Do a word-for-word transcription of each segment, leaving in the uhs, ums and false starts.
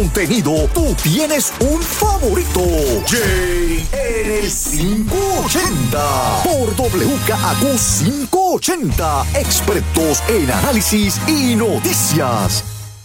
contenido, tú tienes un favorito. Jay en el quinientos ochenta por W K A Q quinientos ochenta, expertos en análisis y noticias.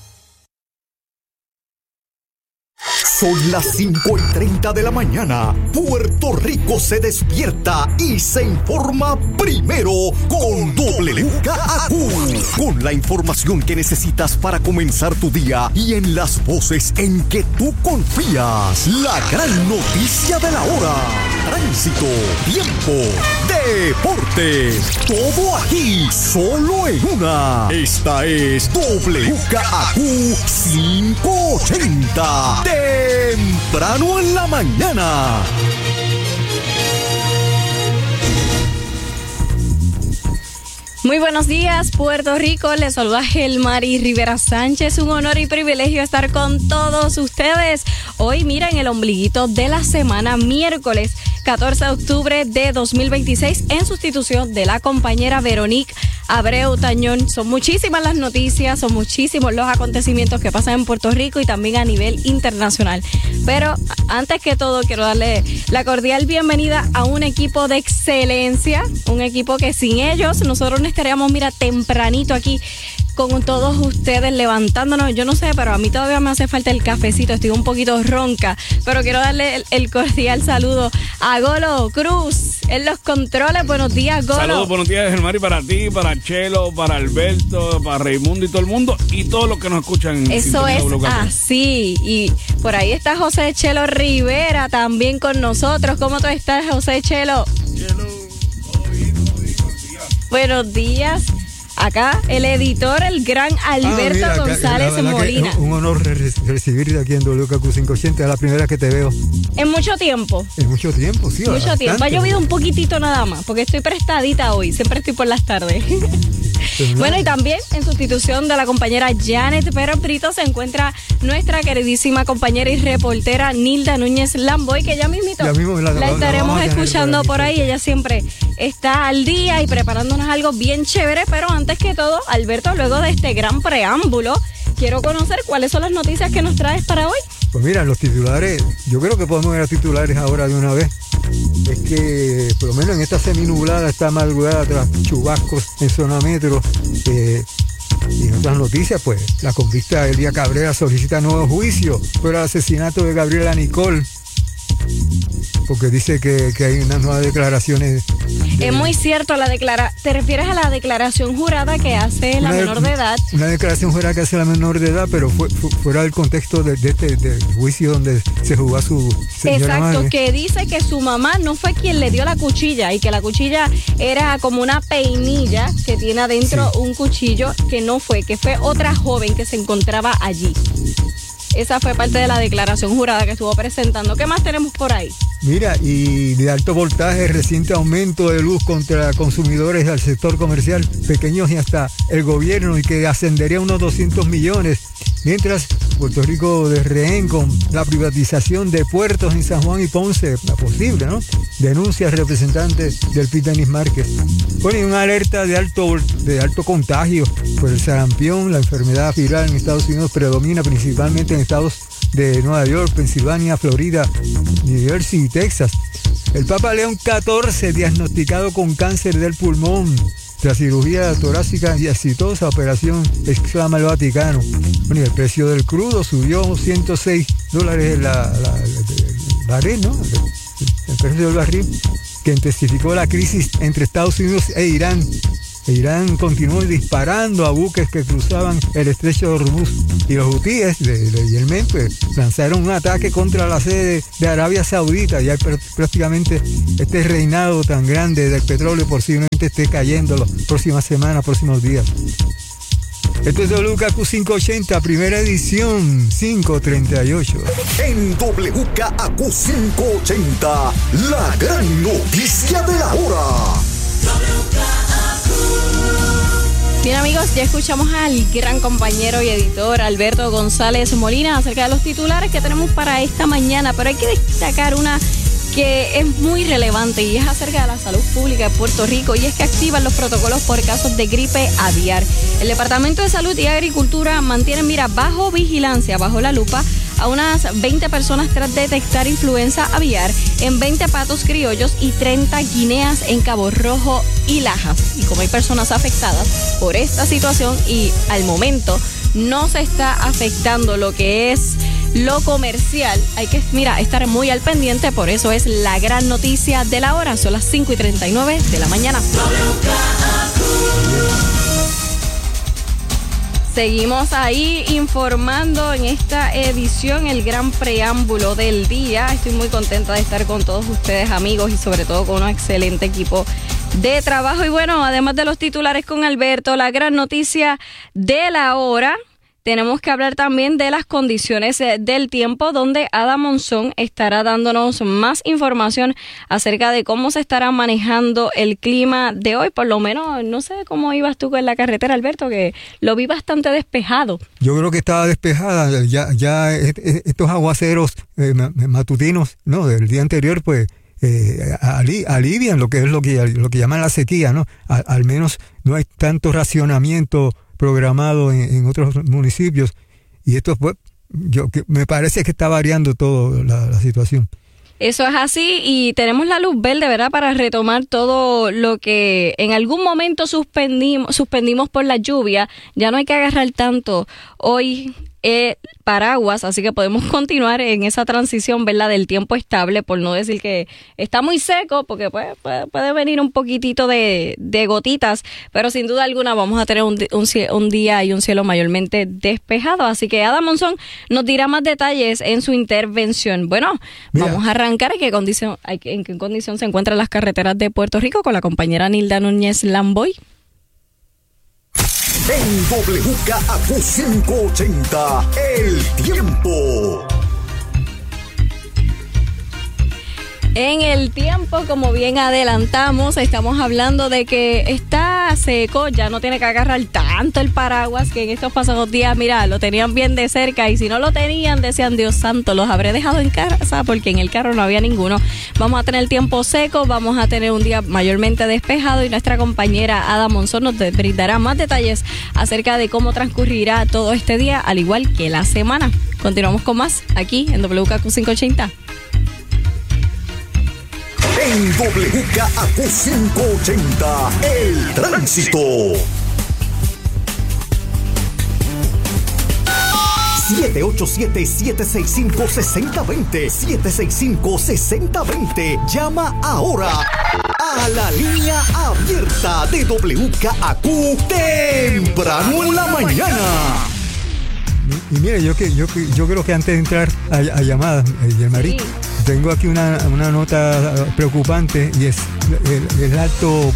Son las cinco y treinta de la mañana. Puerto Rico se despierta y se informa primero con W K A Q. Con la información que necesitas para comenzar tu día y en las voces en que tú confías. La gran noticia de la hora. Tránsito, tiempo, deporte. Todo aquí, solo en una. Esta es W K A Q quinientos ochenta. Temprano en la mañana. Muy buenos días, Puerto Rico. Les saluda Gelmari Rivera Sánchez. Un honor y privilegio estar con todos ustedes. Hoy, mira, en el ombliguito de la semana, miércoles catorce de octubre de dos mil veintiséis, en sustitución de la compañera Veronique Abreu Tañón. Son muchísimas las noticias, son muchísimos los acontecimientos que pasan en Puerto Rico y también a nivel internacional. Pero antes que todo, quiero darle la cordial bienvenida a un equipo de excelencia, un equipo que sin ellos nosotros no estaríamos, mira, tempranito aquí con todos ustedes levantándonos. Yo no sé, pero a mí todavía me hace falta el cafecito, estoy un poquito ronca, pero quiero darle el, el cordial saludo a Golo Cruz en los controles. Buenos días, Golo. Saludos, buenos días, Gelmari, para ti, para Chelo, para Alberto, para Raimundo y todo el mundo y todos los que nos escuchan. Eso es así. Y por ahí está José Chelo Rivera también con nosotros. ¿Cómo tú estás, José Chelo? Chelo, todo bien, todo bien, buenos días. Buenos días. Acá el editor, el gran Alberto ah, mira, González Molina. Un, un honor re- recibirte aquí en W K Q quinientos ochenta, es la primera que te veo. ¿En mucho tiempo? En mucho tiempo, sí. Mucho bastante. tiempo. Ha llovido un poquitito nada más, porque estoy prestadita hoy, siempre estoy por las tardes. Bueno, y también en sustitución de la compañera Janet Pérez Brito se encuentra nuestra queridísima compañera y reportera Nilda Núñez Lamboy, que ya mismito ya mismo la, la estaremos la escuchando por ahí. Ella siempre está al día y preparándonos algo bien chévere, pero antes que todo, Alberto, luego de este gran preámbulo, quiero conocer cuáles son las noticias que nos traes para hoy. Pues mira, los titulares, yo creo que podemos ir a titulares ahora de una vez. Es que por lo menos en esta seminublada, esta madrugada tras chubascos en zona metro, eh, y en otras noticias, pues la convicta Elia Cabrera solicita nuevo juicio por el asesinato de Gabriela Nicole, porque dice que, que hay unas nuevas declaraciones. De... Es muy cierto, la declara... ¿te refieres a la declaración jurada que hace la una menor de edad? Una declaración jurada que hace la menor de edad, pero fue, fue, fuera del contexto de, de este del juicio donde se jugó a su señora Exacto, madre. Que dice que su mamá no fue quien le dio la cuchilla y que la cuchilla era como una peinilla que tiene adentro sí. un cuchillo, que no fue, que fue otra joven que se encontraba allí. Esa fue parte de la declaración jurada que estuvo presentando. ¿Qué más tenemos por ahí? Mira, y de alto voltaje, reciente aumento de luz contra consumidores del sector comercial, pequeños y hasta el gobierno, y que ascendería a unos doscientos millones. Mientras Puerto Rico de rehén con la privatización de puertos en San Juan y Ponce, la posible, ¿no? Denuncia representantes del P I Denis Márquez. Ponen una alerta de alto, de alto contagio por el sarampión. La enfermedad viral en Estados Unidos predomina principalmente en estados de Nueva York, Pensilvania, Florida, New Jersey y Texas. El Papa León catorce diagnosticado con cáncer del pulmón. Tras cirugía torácica y exitosa operación, exclama el Vaticano. Bueno, y el precio del crudo subió ciento seis dólares la, la, la, el barril, ¿no? El, el precio del barril, que intensificó la crisis entre Estados Unidos e Irán. E Irán continuó disparando a buques que cruzaban el estrecho de Hormuz, y los hutíes de, de Yemen pues, lanzaron un ataque contra la sede de, de Arabia Saudita. Ya prácticamente este reinado tan grande del petróleo posiblemente esté cayendo las próximas semanas, próximos días. Esto es W K Q quinientos ochenta, primera edición, cinco treinta y ocho. En W K Q quinientos ochenta, la gran noticia de la hora. Bien, amigos, ya escuchamos al gran compañero y editor Alberto González Molina acerca de los titulares que tenemos para esta mañana, pero hay que destacar una que es muy relevante y es acerca de la salud pública de Puerto Rico, y es que activan los protocolos por casos de gripe aviar. El Departamento de Salud y Agricultura mantiene, mira, bajo vigilancia, bajo la lupa, a unas veinte personas tras detectar influenza aviar en veinte patos criollos y treinta guineas en Cabo Rojo y Lajas. Y como hay personas afectadas por esta situación y al momento no se está afectando lo que es lo comercial, hay que, mira, estar muy al pendiente, por eso es la gran noticia de la hora. Son las cinco y treinta y nueve de la mañana. Seguimos ahí informando en esta edición, el gran preámbulo del día. Estoy muy contenta de estar con todos ustedes, amigos, y sobre todo con un excelente equipo de trabajo. Y bueno, además de los titulares con Alberto, la gran noticia de la hora, tenemos que hablar también de las condiciones del tiempo, donde Ada Monzón estará dándonos más información acerca de cómo se estará manejando el clima de hoy. Por lo menos, no sé cómo ibas tú con la carretera, Alberto, que lo vi bastante despejado. Yo creo que estaba despejada. Ya, ya estos aguaceros eh, matutinos, no, del día anterior, pues eh, ali, alivian lo que es lo que, lo que llaman la sequía, ¿no? A, al menos no hay tanto racionamiento programado en, en otros municipios, y esto pues, yo que me parece que está variando todo la, la situación. Eso es así, y tenemos la luz verde, ¿verdad?, para retomar todo lo que en algún momento suspendimos, suspendimos por la lluvia. Ya no hay que agarrar tanto hoy eh, paraguas, así que podemos continuar en esa transición, ¿verdad?, del tiempo estable, por no decir que está muy seco, porque pues, puede, puede venir un poquitito de, de gotitas, pero sin duda alguna vamos a tener un, un, un día y un cielo mayormente despejado. Así que Ada Monzón nos dirá más detalles en su intervención. Bueno, Mira. vamos a arrancar. ¿En qué condición, en qué condición se encuentran las carreteras de Puerto Rico con la compañera Nilda Núñez Lamboy? En W K A Q quinientos ochenta, el tiempo. En el tiempo, como bien adelantamos, estamos hablando de que está seco, ya no tiene que agarrar tanto el paraguas, que en estos pasados días, mira, lo tenían bien de cerca, y si no lo tenían, decían, Dios santo, los habré dejado en casa, porque en el carro no había ninguno. Vamos a tener tiempo seco, vamos a tener un día mayormente despejado, y nuestra compañera Ada Monzón nos brindará más detalles acerca de cómo transcurrirá todo este día, al igual que la semana. Continuamos con más aquí en W K A Q quinientos ochenta. En W K A Q quinientos ochenta, el tránsito. siete ocho siete, siete seis cinco, seis cero dos cero, siete seis cinco, seis cero dos cero. Llama ahora a la línea abierta de W K A Q temprano en la mañana. Y, y mire, yo que yo, yo creo que antes de entrar a, a llamadas, eh, Yelmarí, sí. tengo aquí una, una nota preocupante, y es el, el alto,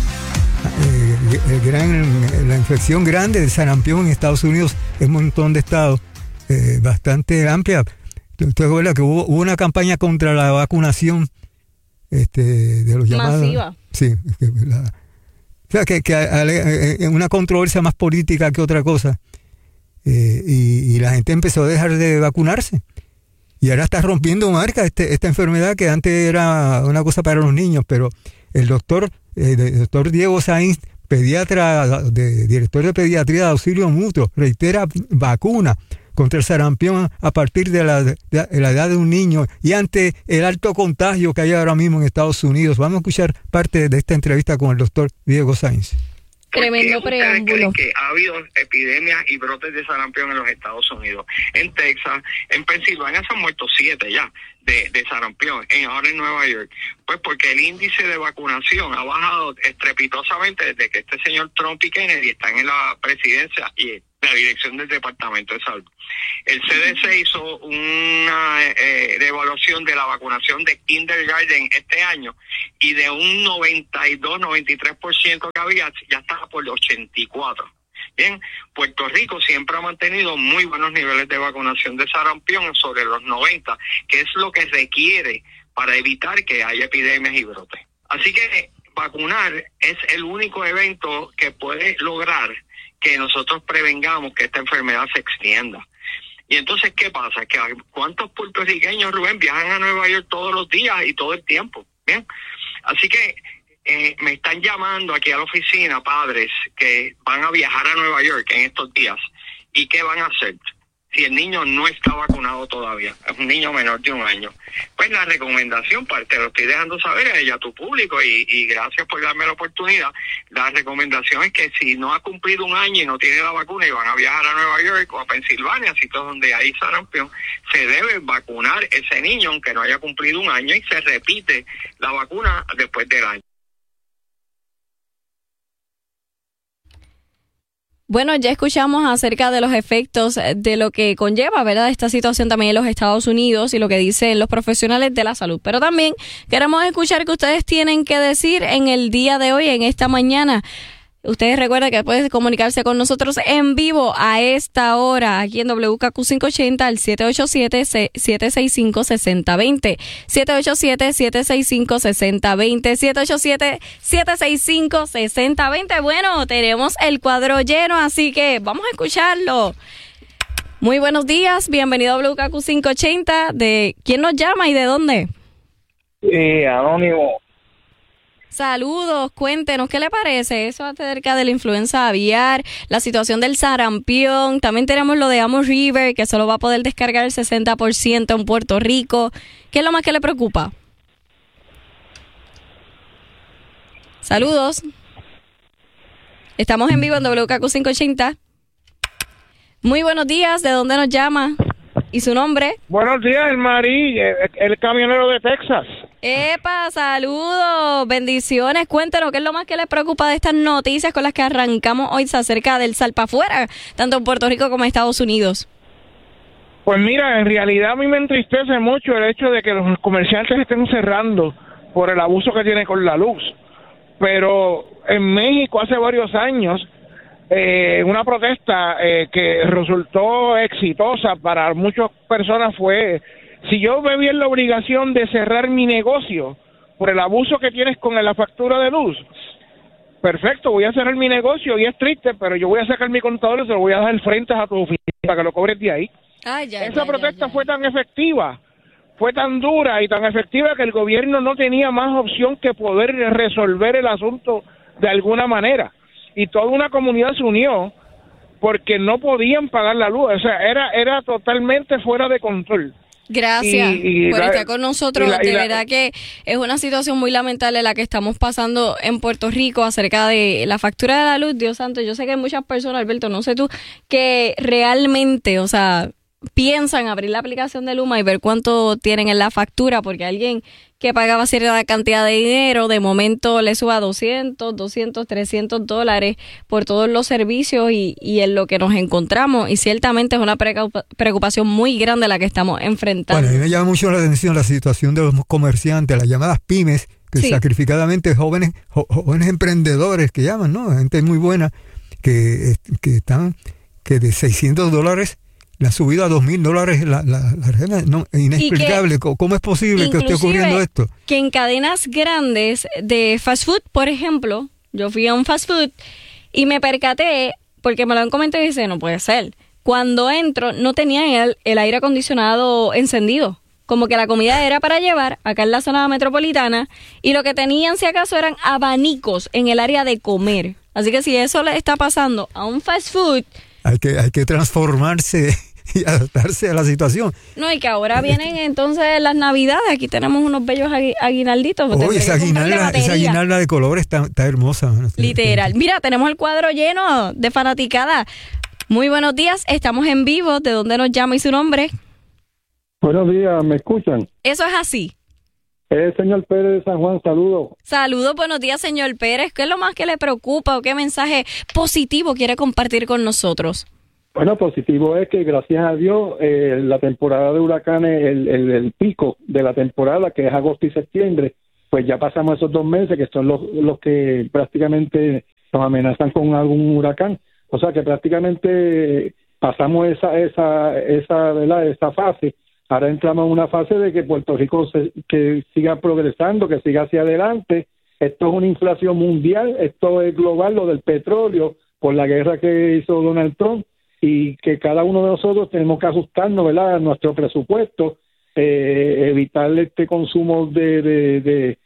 eh, el gran, la infección grande de sarampión en Estados Unidos, en un montón de estados, eh, bastante amplia. Usted recuerda que hubo, hubo una campaña contra la vacunación este, de los llamados. Masiva. Sí, la, o sea, que, que eh, una controversia más política que otra cosa. Eh, y, y la gente empezó a dejar de vacunarse, y ahora está rompiendo marca este, esta enfermedad que antes era una cosa para los niños. Pero el doctor eh, el doctor Diego Sainz, pediatra, de, director de pediatría de auxilio mutuo, reitera vacuna contra el sarampión a partir de la, de la edad de un niño, y ante el alto contagio que hay ahora mismo en Estados Unidos. Vamos a escuchar parte de esta entrevista con el doctor Diego Sainz. Tremendo preámbulo. Que ha habido epidemias y brotes de sarampión en los Estados Unidos. En Texas, en Pensilvania se han muerto siete ya de, de sarampión, en, ahora en Nueva York. Pues porque el índice de vacunación ha bajado estrepitosamente desde que este señor Trump y Kennedy están en la presidencia y la dirección del Departamento de Salud. El C D C hizo una eh, evaluación de la vacunación de kindergarten este año, y de un noventa y dos, noventa y tres por ciento que había, ya estaba por el ochenta y cuatro. Bien, Puerto Rico siempre ha mantenido muy buenos niveles de vacunación de sarampión, sobre los noventa, que es lo que requiere para evitar que haya epidemias y brotes. Así que vacunar es el único evento que puede lograr que nosotros prevengamos que esta enfermedad se extienda. Y entonces, ¿qué pasa? Que ¿cuántos puertorriqueños, Rubén, viajan a Nueva York todos los días y todo el tiempo? Bien, así que eh, me están llamando aquí a la oficina padres que van a viajar a Nueva York en estos días. ¿Y qué van a hacer? si el niño no está vacunado todavía, es un niño menor de un año. Pues la recomendación, te lo estoy dejando saber a ella, a tu público, y, y gracias por darme la oportunidad, la recomendación es que si no ha cumplido un año y no tiene la vacuna y van a viajar a Nueva York o a Pensilvania, sitios donde hay sarampión, se debe vacunar ese niño aunque no haya cumplido un año y se repite la vacuna después del año. Bueno, ya escuchamos acerca de los efectos de lo que conlleva, ¿verdad?, esta situación también en los Estados Unidos y lo que dicen los profesionales de la salud. Pero también queremos escuchar qué ustedes tienen que decir en el día de hoy, en esta mañana. Ustedes recuerden que pueden comunicarse con nosotros en vivo a esta hora aquí en W K Q quinientos ochenta al siete ocho siete, siete seis cinco, seis cero dos cero, siete ocho siete, siete seis cinco, seis cero dos cero, siete ocho siete, siete seis cinco, seis cero dos cero. Bueno, tenemos el cuadro lleno, así que vamos a escucharlo. Muy buenos días, bienvenido a W K Q quinientos ochenta. ¿De quién nos llama y de dónde? Sí, Anónimo. Saludos, cuéntenos, ¿qué le parece eso acerca de la influenza aviar, la situación del sarampión? También tenemos lo de Amos River, que solo va a poder descargar el sesenta por ciento en Puerto Rico. ¿Qué es lo más que le preocupa? Saludos. Estamos en vivo en W K Q quinientos ochenta. Muy buenos días, ¿de dónde nos llama? ¿Y su nombre? Buenos días, el Marí, el, el camionero de Texas. ¡Epa! ¡Saludos! Bendiciones. Cuéntanos, ¿qué es lo más que les preocupa de estas noticias con las que arrancamos hoy acerca del sal para afuera, tanto en Puerto Rico como en Estados Unidos? Pues mira, en realidad a mí me entristece mucho el hecho de que los comerciantes estén cerrando por el abuso que tienen con la luz. Pero en México hace varios años, eh, una protesta eh, que resultó exitosa para muchas personas fue... Si yo me vi en la obligación de cerrar mi negocio por el abuso que tienes con la factura de luz, perfecto, voy a cerrar mi negocio y es triste, pero yo voy a sacar mi contador y se lo voy a dar frente a tu oficina para que lo cobres de ahí. Ay, ya, Esa ya, protesta ya, ya. fue tan efectiva, fue tan dura y tan efectiva que el gobierno no tenía más opción que poder resolver el asunto de alguna manera. Y toda una comunidad se unió porque no podían pagar la luz, o sea, era, era totalmente fuera de control. Gracias y, y por la, estar con nosotros. y la, y de la, verdad que es una situación muy lamentable la que estamos pasando en Puerto Rico acerca de la factura de la luz. Dios santo, yo sé que hay muchas personas, Alberto, no sé tú, que realmente, o sea, piensan abrir la aplicación de Luma y ver cuánto tienen en la factura, porque alguien que pagaba cierta cantidad de dinero, de momento le suba doscientos, doscientos, trescientos dólares por todos los servicios y, y en lo que nos encontramos. Y ciertamente es una preocupación muy grande la que estamos enfrentando. Bueno, a mí me llama mucho la atención la situación de los comerciantes, las llamadas pymes, que sí. sacrificadamente jóvenes jo, jóvenes emprendedores que llaman, ¿no? Gente muy buena, que, que están, que de seiscientos dólares le ha subido a dos mil dólares la, la, la renta. No, es inexplicable. Que, ¿Cómo es posible que esté ocurriendo esto? Que en cadenas grandes de fast food, por ejemplo, yo fui a un fast food y me percaté, porque me lo han comentado y dice, no puede ser. Cuando entro, no tenían el, el aire acondicionado encendido. Como que la comida era para llevar acá en la zona metropolitana y lo que tenían, si acaso, eran abanicos en el área de comer. Así que si eso le está pasando a un fast food... Hay que, hay que transformarse y adaptarse a la situación. No, y que ahora vienen entonces las navidades. Aquí tenemos unos bellos agui- aguinalditos. Oh, esa aguinalda, esa aguinalda de colores está, está hermosa. Literal. Mira, tenemos el cuadro lleno de fanaticada. Muy buenos días, estamos en vivo. ¿De dónde nos llama y su nombre? Buenos días, ¿me escuchan? Eso es así. Eh, señor Pérez de San Juan, saludos. Saludos, buenos días, señor Pérez. ¿Qué es lo más que le preocupa o qué mensaje positivo quiere compartir con nosotros? Bueno, positivo es que gracias a Dios eh, la temporada de huracanes, el, el, el pico de la temporada, que es agosto y septiembre, pues ya pasamos esos dos meses que son los, los que prácticamente nos amenazan con algún huracán. O sea que prácticamente pasamos esa esa esa, ¿verdad? esa fase. Ahora entramos en una fase de que Puerto Rico se, que siga progresando, que siga hacia adelante. Esto es una inflación mundial, esto es global, lo del petróleo, por la guerra que hizo Donald Trump, y que cada uno de nosotros tenemos que ajustarnos, ¿verdad?, a nuestro presupuesto, eh, evitar este consumo de, de, de,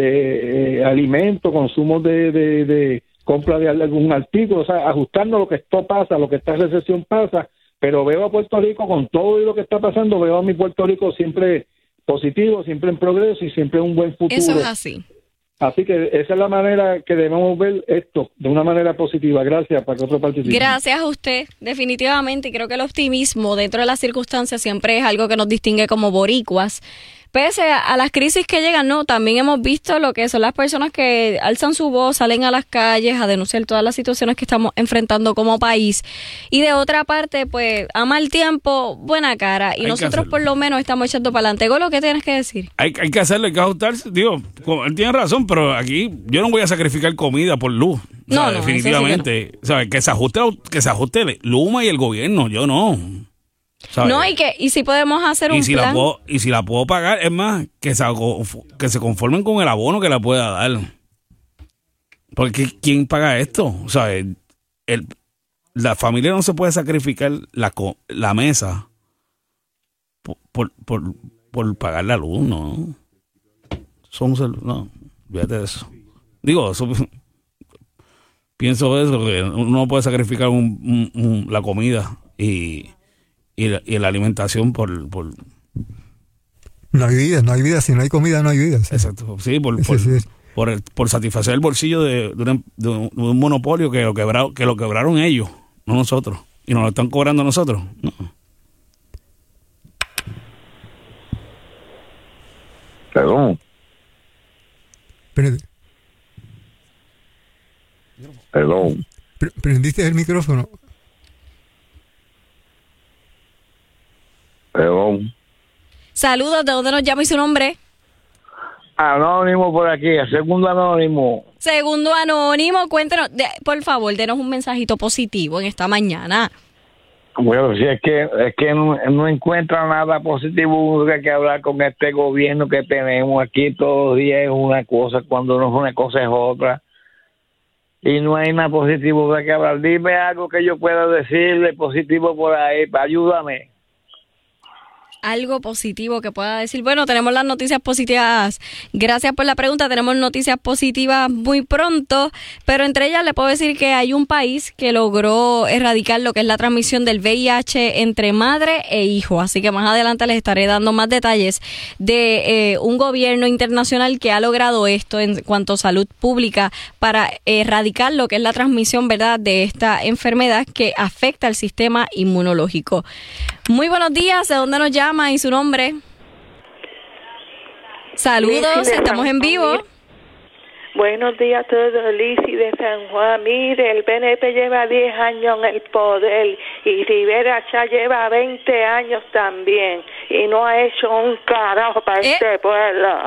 de eh, alimentos, consumo de, de, de compra de algún artículo, o sea, ajustarnos a lo que esto pasa, a lo que esta recesión pasa, pero veo a Puerto Rico con todo y lo que está pasando, veo a mi Puerto Rico siempre positivo, siempre en progreso y siempre en un buen futuro. Eso es así. Así que esa es la manera que debemos ver esto, de una manera positiva. Gracias, para que otro participe. Gracias a usted, definitivamente, y creo que el optimismo dentro de las circunstancias siempre es algo que nos distingue como boricuas. Pese a, a las crisis que llegan, no, también hemos visto lo que son las personas que alzan su voz, salen a las calles a denunciar todas las situaciones que estamos enfrentando como país. Y de otra parte, pues, a mal tiempo, buena cara. Y Hay nosotros por lo menos estamos echando para adelante. Golo, ¿qué tienes que decir? Hay, hay que hacerlo, hay que ajustarse. Digo, como- él tiene razón, pero aquí yo no voy a sacrificar comida por luz. O No, sea, no, definitivamente. eso sí ¿Sabes? Que se ajuste, que se ajuste Luma y el gobierno, yo no. ¿Sabes? No, y que y si podemos hacer un y si plan. la puedo y si la puedo pagar, es más, que se, hago- que se conformen con el abono que la pueda dar. Porque ¿quién paga esto? O sea, el, el- la familia no se puede sacrificar la, co- la mesa por, por, por, por pagar la luz, ¿no? Somos el, no, fíjate de eso. Digo, eso, pienso eso, que uno no puede sacrificar un, un- un- la comida y, y, la, y la alimentación por... por No hay vida, no hay vida. Si no hay comida, no hay vida. Sí. exacto, sí, por, Sí, por, sí. por, el- por satisfacer el bolsillo de, de, una- de un, de un monopolio que lo, quebraron, que lo quebraron ellos, no nosotros. Y nos lo están cobrando a nosotros. No. Perdón, Espérate. perdón. Pre- ¿Prendiste el micrófono? Perdón. Saludos, ¿de dónde nos llama y su nombre? Anónimo por aquí, el segundo anónimo. Segundo anónimo, cuéntenos, de- por favor, denos un mensajito positivo en esta mañana. Bueno, si es que es que no, no encuentra nada positivo, uno que hay que hablar con este gobierno que tenemos aquí todos los días es una cosa, cuando no es una cosa es otra. Y no hay nada positivo de que hablar. Dime algo que yo pueda decirle positivo por ahí, ayúdame. Algo positivo que pueda decir. Bueno, tenemos las noticias positivas. Gracias por la pregunta. Tenemos noticias positivas muy pronto, pero entre ellas le puedo decir que hay un país que logró erradicar lo que es la transmisión del V I H entre madre e hijo. Así que más adelante les estaré dando más detalles de eh, un gobierno internacional que ha logrado esto en cuanto a salud pública para erradicar lo que es la transmisión, ¿verdad?, de esta enfermedad que afecta al sistema inmunológico. Muy buenos días, ¿de dónde nos llama y su nombre? Saludos, estamos en vivo. Buenos días a todos, Lizzy de San Juan. Mire, el P N P lleva diez años en el poder y Rivera ya lleva veinte años también y no ha hecho un carajo para Eh. este pueblo.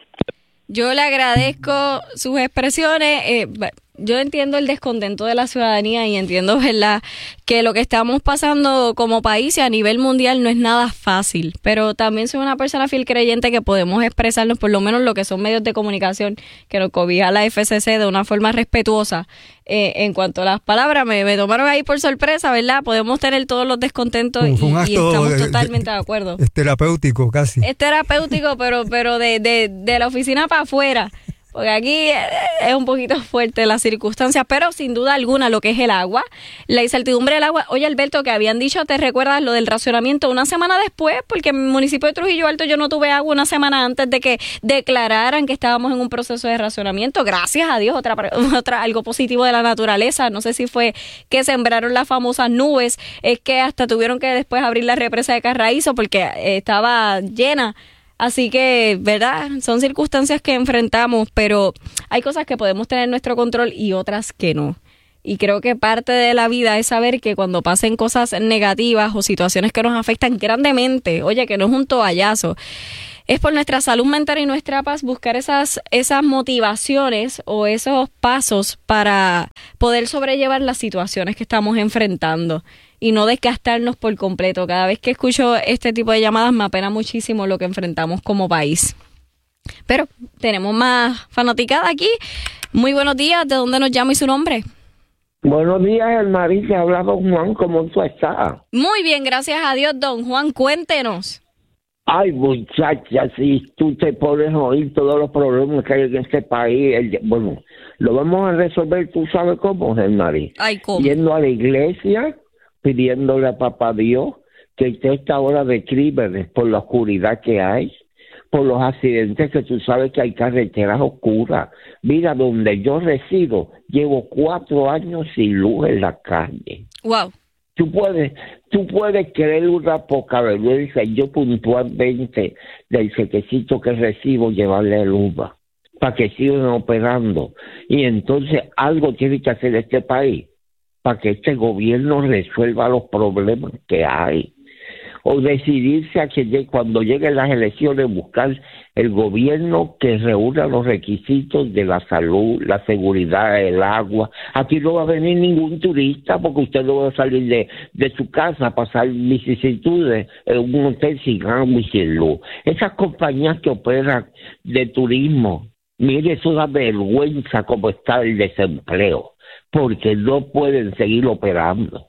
Yo le agradezco sus expresiones. Eh, yo entiendo el descontento de la ciudadanía y entiendo, ¿verdad?, que lo que estamos pasando como país y a nivel mundial no es nada fácil, pero también soy una persona fiel creyente que podemos expresarnos, por lo menos lo que son medios de comunicación, que nos cobija la F C C de una forma respetuosa. Eh, en cuanto a las palabras, me, me tomaron ahí por sorpresa, ¿verdad? Podemos tener todos los descontentos y, Fue un y acto estamos de- totalmente de acuerdo. Es terapéutico casi. Es terapéutico, pero pero de, de, de la oficina para afuera. Porque aquí eh, es un poquito fuerte las circunstancias, pero sin duda alguna lo que es el agua, la incertidumbre del agua. Oye, Alberto, que habían dicho, ¿te recuerdas lo del racionamiento? Una semana después, porque en el municipio de Trujillo Alto yo no tuve agua una semana antes de que declararan que estábamos en un proceso de racionamiento. Gracias a Dios, otra, otra algo positivo de la naturaleza. No sé si fue que sembraron las famosas nubes, es que hasta tuvieron que después abrir la represa de Carraízo porque eh, estaba llena. Así que, ¿verdad? Son circunstancias que enfrentamos, pero hay cosas que podemos tener en nuestro control y otras que no. Y creo que parte de la vida es saber que cuando pasen cosas negativas o situaciones que nos afectan grandemente, oye, que no es un toallazo, es por nuestra salud mental y nuestra paz buscar esas, esas motivaciones o esos pasos para poder sobrellevar las situaciones que estamos enfrentando y no desgastarnos por completo. Cada vez que escucho este tipo de llamadas me apena muchísimo lo que enfrentamos como país. Pero tenemos más fanaticada aquí. Muy buenos días, ¿de dónde nos llama y su nombre? Buenos días, el Marisa, ha hablado Juan, ¿cómo tú estás? Muy bien, gracias a Dios, don Juan, cuéntenos. Ay, muchacha, si tú te pones a oír todos los problemas que hay en este país, el- bueno, lo vamos a resolver, tú sabes cómo, Germari. Ay, ¿cómo? Yendo a la iglesia, pidiéndole a papá Dios que esté esta hora de crímenes por la oscuridad que hay, por los accidentes que tú sabes que hay carreteras oscuras. Mira, donde yo resido, llevo cuatro años sin luz en la calle. Wow. Tú puedes, tú puedes creer una poca vergüenza. Yo puntualmente del chequecito que recibo llevarle luz para que sigan operando. Y entonces algo tiene que hacer este país para que este gobierno resuelva los problemas que hay. O decidirse a que cuando lleguen las elecciones buscar el gobierno que reúna los requisitos de la salud, la seguridad, el agua. Aquí no va a venir ningún turista porque usted no va a salir de, de su casa a pasar vicisitudes en un hotel sin agua y sin luz. Esas compañías que operan de turismo, mire, es una vergüenza como está el desempleo, porque no pueden seguir operando.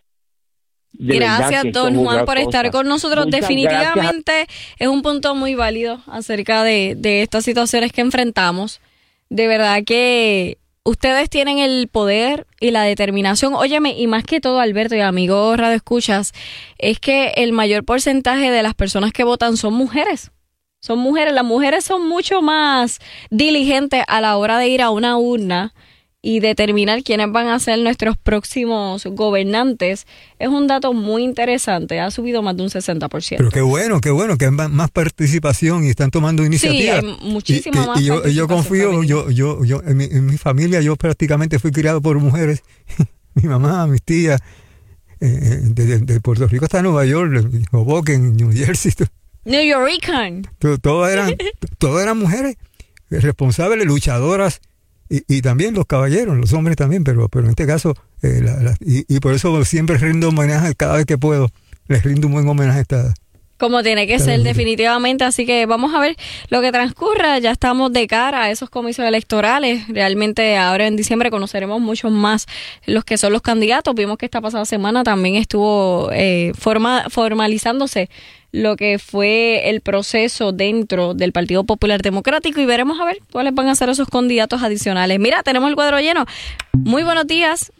De gracias, don Juan, por cosa. estar con nosotros. Muchas Definitivamente gracias. Es un punto muy válido acerca de, de estas situaciones que enfrentamos. De verdad que ustedes tienen el poder y la determinación. Óyeme, y más que todo, Alberto y amigos Radio Escuchas, es que el mayor porcentaje de las personas que votan son mujeres. Son mujeres. Las mujeres son mucho más diligentes a la hora de ir a una urna y determinar quiénes van a ser nuestros próximos gobernantes. Es un dato muy interesante, ha subido más de un sesenta por ciento. Pero qué bueno, qué bueno, que hay más participación y están tomando iniciativas. Sí, hay muchísima y, más y yo, yo confío, yo, yo, yo en mi, en mi familia yo prácticamente fui criado por mujeres. Mi mamá, mis tías, eh, de, de Puerto Rico hasta Nueva York, Hoboken, New Jersey. New Yorker. Todas eran, todas eran mujeres responsables, luchadoras. Y, y también los caballeros, los hombres también, pero pero en este caso, eh, la, la, y, y por eso siempre rindo homenaje cada vez que puedo, les rindo un buen homenaje a esta. Como tiene que ser, definitivamente. Así que vamos a ver lo que transcurra. Ya estamos de cara a esos comicios electorales. Realmente ahora en diciembre conoceremos muchos más los que son los candidatos. Vimos que esta pasada semana también estuvo eh, forma, formalizándose lo que fue el proceso dentro del Partido Popular Democrático y veremos a ver cuáles van a ser esos candidatos adicionales. Mira, tenemos el cuadro lleno. Muy buenos días.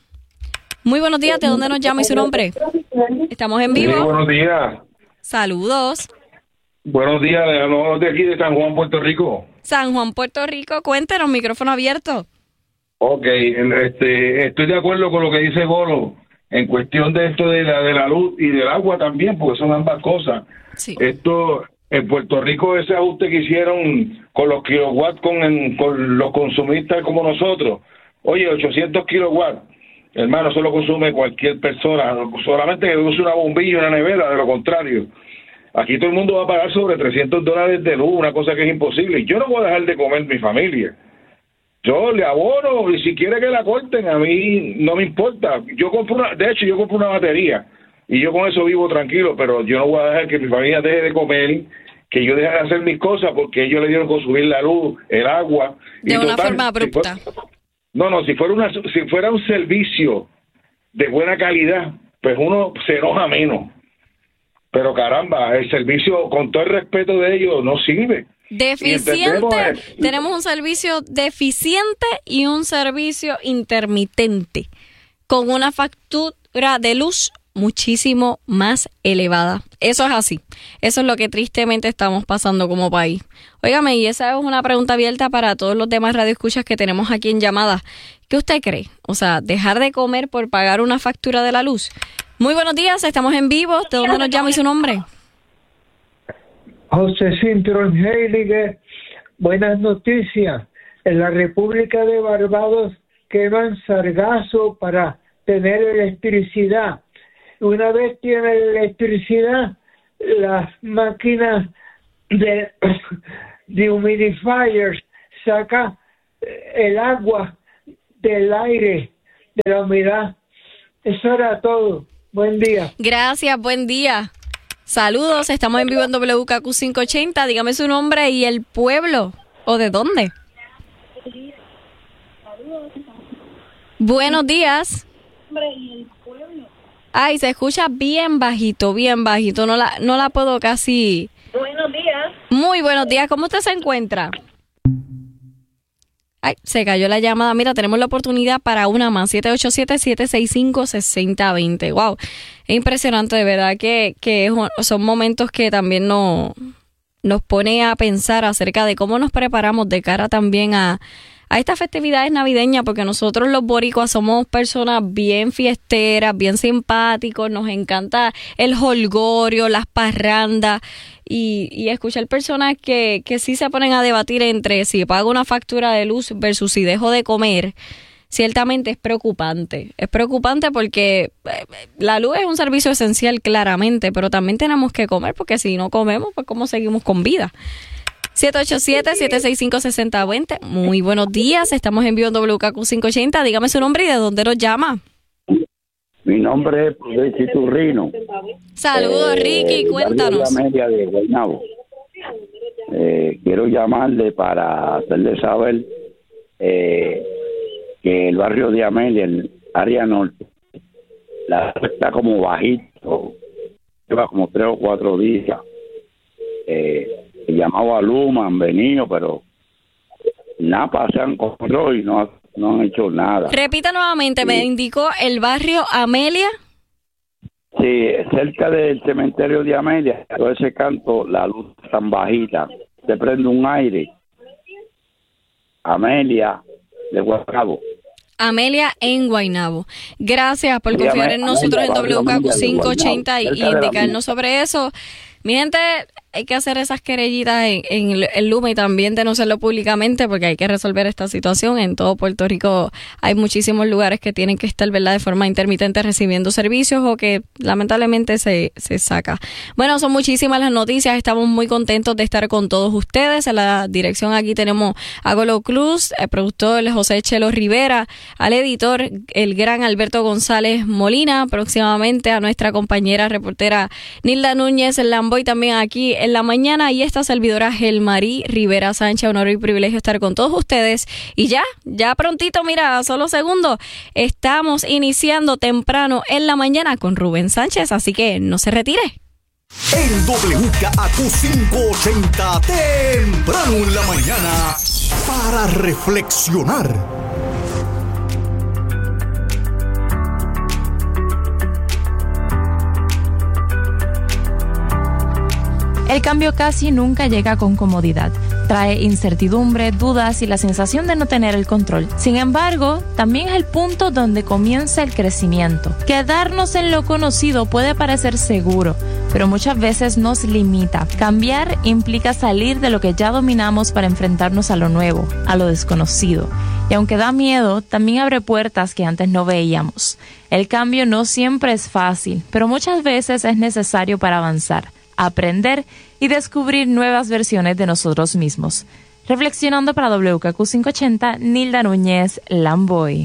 Muy buenos días. ¿De dónde nos llama y su nombre? Estamos en vivo. Sí, buenos días. Saludos. Buenos días, de aquí de San Juan, Puerto Rico. San Juan, Puerto Rico. Cuéntenos, micrófono abierto. Ok, este, estoy de acuerdo con lo que dice Golo en cuestión de esto de la de la luz y del agua también, porque son ambas cosas. Sí. Esto, en Puerto Rico, ese ajuste que hicieron con los kilowatts, con, en, con los consumistas como nosotros. Oye, ochocientos kilowatts, hermano, eso lo consume cualquier persona, solamente que use una bombilla y una nevera, de lo contrario. Aquí todo el mundo va a pagar sobre trescientos dólares de luz, una cosa que es imposible. Y yo no voy a dejar de comer mi familia. Yo le abono, y si quiere que la corten, a mí no me importa. Yo compro una, de hecho, yo compro una batería, y yo con eso vivo tranquilo, pero yo no voy a dejar que mi familia deje de comer, que yo deje de hacer mis cosas, porque ellos le dieron consumir la luz, el agua. De y una total, forma abrupta. Si fuera, no, no, si fuera, una, si fuera un servicio de buena calidad, pues uno se enoja menos. Pero caramba, el servicio, con todo el respeto de ellos, no sirve. Deficiente, tenemos un servicio deficiente y un servicio intermitente, con una factura de luz muchísimo más elevada. Eso es así. Eso es lo que tristemente estamos pasando como país. Óigame, y esa es una pregunta abierta para todos los demás radioescuchas que tenemos aquí en llamada. ¿Qué usted cree? O sea, dejar de comer por pagar una factura de la luz. Muy buenos días, estamos en vivo. ¿De dónde nos llama y su nombre? José Cintrón Heiliger. Buenas noticias. En la República de Barbados queman sargazo para tener electricidad. Una vez tiene electricidad, las máquinas de, de humidifiers saca el agua del aire, de la humedad. Eso era todo. Buen día. Gracias, buen día. Saludos, estamos en vivo en W K Q quinientos ochenta. Dígame su nombre y el pueblo. ¿O de dónde? Buenos días. Ay, se escucha bien bajito, bien bajito. No la, no la puedo casi... Buenos días. Muy buenos días. ¿Cómo usted se encuentra? Ay, se cayó la llamada. Mira, tenemos la oportunidad para una más. siete ocho siete, siete seis cinco, seis cero dos cero. Wow, es impresionante, de verdad, que, que son momentos que también nos, nos pone a pensar acerca de cómo nos preparamos de cara también a, a estas festividades navideñas, porque nosotros los boricuas somos personas bien fiesteras, bien simpáticos, nos encanta el jolgorio, las parrandas. Y, y escuchar personas que, que sí se ponen a debatir entre si pago una factura de luz versus si dejo de comer, ciertamente es preocupante. Es preocupante porque la luz es un servicio esencial claramente, pero también tenemos que comer, porque si no comemos, pues ¿cómo seguimos con vida? siete ocho siete, siete seis cinco, seis cero dos cero. Muy buenos días, estamos en vivo en W K Q quinientos ochenta. Dígame su nombre y de dónde nos llama. Mi nombre es Ricky Turrino. Saludos, eh, Ricky, cuéntanos. De media de Guaynabo. Eh, quiero llamarle para hacerle saber eh, que el barrio de Amelia, en área norte, la está como bajito, lleva como tres o cuatro días. Eh, he llamado a Luma, han venido, pero nada, se han encontrado y no No han hecho nada. Repita nuevamente, sí. Me indicó el barrio Amelia. Sí, cerca del cementerio de Amelia, todo ese canto, la luz es tan bajita, se prende un aire. Amelia de Guaynabo. Amelia en Guaynabo. Gracias por Sí, confiar Amelia, en nosotros en W K Q quinientos ochenta y, y indicarnos sobre eso. Mi gente, hay que hacer esas querellitas en, en el Luma y también denunciarlo públicamente, porque hay que resolver esta situación. En todo Puerto Rico hay muchísimos lugares que tienen que estar, ¿verdad?, de forma intermitente recibiendo servicios o que lamentablemente se, se saca. Bueno, son muchísimas las noticias. Estamos muy contentos de estar con todos ustedes. En la dirección aquí tenemos a Golo Cruz, el productor José Chelo Rivera, al editor el gran Alberto González Molina, próximamente a nuestra compañera reportera Nilda Núñez Lamboy también aquí en la mañana, y esta servidora Gelmarí Rivera Sánchez. Honor y privilegio estar con todos ustedes. Y ya, ya prontito, mira, solo segundos, estamos iniciando temprano en la mañana con Rubén Sánchez, así que no se retire. En W K Q quinientos ochenta, temprano en la mañana, para reflexionar. El cambio casi nunca llega con comodidad. Trae incertidumbre, dudas y la sensación de no tener el control. Sin embargo, también es el punto donde comienza el crecimiento. Quedarnos en lo conocido puede parecer seguro, pero muchas veces nos limita. Cambiar implica salir de lo que ya dominamos para enfrentarnos a lo nuevo, a lo desconocido. Y aunque da miedo, también abre puertas que antes no veíamos. El cambio no siempre es fácil, pero muchas veces es necesario para avanzar, aprender y descubrir nuevas versiones de nosotros mismos. Reflexionando para W K Q quinientos ochenta, Nilda Núñez Lamboy.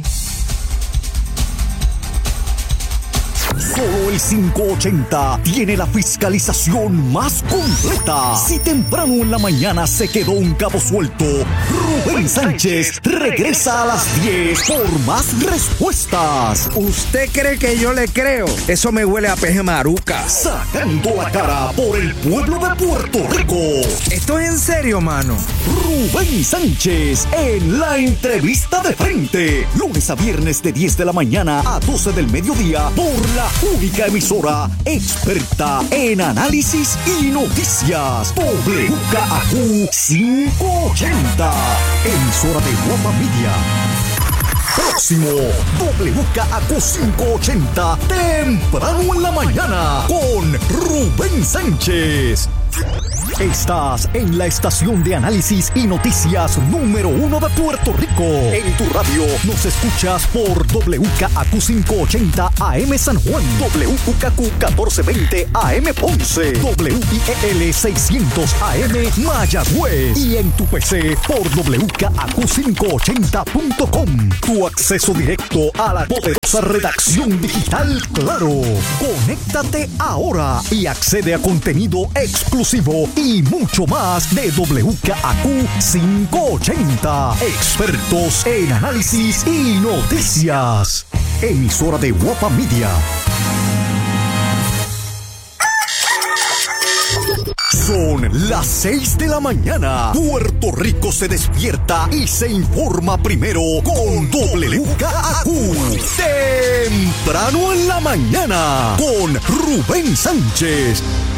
Solo el quinientos ochenta tiene la fiscalización más completa. Si temprano en la mañana se quedó un cabo suelto, Rubén Sánchez regresa a las diez por más respuestas. ¿Usted cree que yo le creo? Eso me huele a peje maruca. Sacando la cara por el pueblo de Puerto Rico. ¿Esto es en serio, mano? Rubén Sánchez en la entrevista de frente. Lunes a viernes de diez de la mañana a doce del mediodía por la única emisora experta en análisis y noticias. W K Q quinientos ochenta, emisora de Guapa Media. Próximo, W K Q quinientos ochenta, temprano en la mañana, con Rubén Sánchez. Estás en la estación de análisis y noticias número uno de Puerto Rico. En tu radio nos escuchas por W K Q quinientos ochenta A M San Juan, W K Q catorce veinte A M Ponce, W I E L seiscientos A M Mayagüez y en tu P C por W K Q quinientos ochenta punto com. Tu acceso directo a la poderosa redacción digital Claro. Conéctate ahora y accede a contenido exclusivo y mucho más de W K Q quinientos ochenta. Expertos en análisis y noticias. Emisora de Guapa Media. Son Son las seis de la mañana. Puerto Rico se despierta y se informa primero con W K A Q. Temprano en la mañana con Rubén Sánchez.